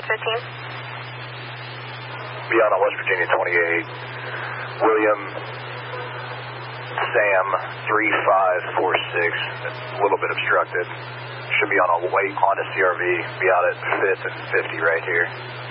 Be on West Virginia 28. William Sam 3546. A little bit obstructed. Should be on a white Honda CRV. Be out at 5th and 50 right here.